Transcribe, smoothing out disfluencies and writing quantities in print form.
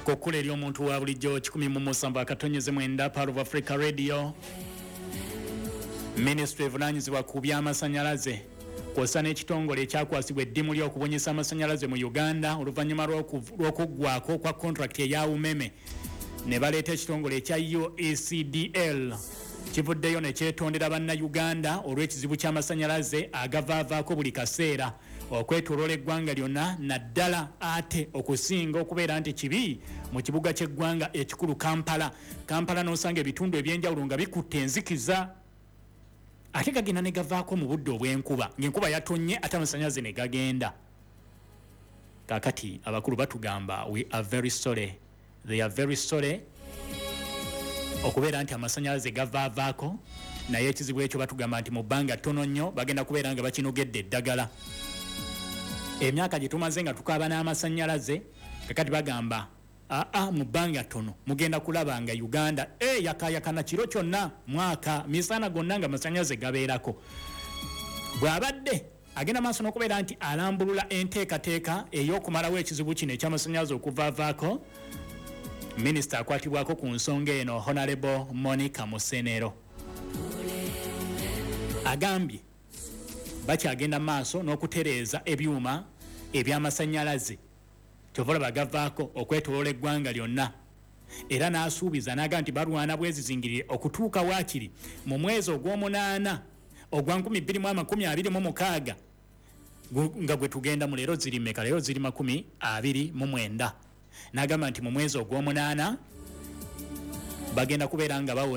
akokula eri omuntu wa bulijjo 107 akatonyeze mwenda Power of Africa Radio. Ministry evunanyizibwa ku by'amasanyalaze kw'ossa n'ekitongole ekyakwasibwa eddimu ly'okubonyesa amasanyalaze mu Uganda oluvannyuma lw'okuggwako kwa contract eya umeme ne baleeta ekitongole ekya UECDL kivuddeyo ne kyetondera bannayuganda olw'ekizibu ky'amasanyalaze agavaavaako buli kaseera okwetooloola eggwanga lyonna naddala ate okusinga okubeera nti kibi mu kibuga ky'eggwanga ekikulu Kampala n'osanga ebitundu ebyenjawulo nga bikutte enzikiza ate gagenda ne gavaako mu budde obw'enkuba ng'enkuba yatonye ate amasanyalaze ne gagenda. Kaakati abakulu batugamba we are very sorry, they are very sorry okubeera nti amasanyalaze gavaavaako naye ekizibu ekyo batugamba nti mu bbanga ttono nnyo bagenda kubeera nga bakinogedde eddagala. Emyaka gye tumaze nga tukaaba n'amasanyalaze kakati bagamba mu bbanga ttono mugenda kulaba nga Uganda yakayakana kiro kyonna mwaka misana gonna nga amasanyalaze gabeerako. Bw'abadde agenda maaso n'okubeera nti alambulula enteekateeka ey'okumalawo ekizibu kino eky'amasanyalaze okuvaavaako. Minisita akwatibwako ku nsonga eno Honorable Monica Musenero agambye bakyagenda maaso n'okutereeza ebyuma eby'amasanyalaze kyovola bagavaako okwetooloola eggwanga lyonna era n'asuubiza n'agamba nti balwana bwezizingirire okutuuka waakiri mu mwezi ogw'omunaana ogwa 2026 nga gwe tugenda mu leero ziri mmeka? Leero ziri 29. N'agamba nti mu mwezi ogw'omunaana bagenda kubeera nga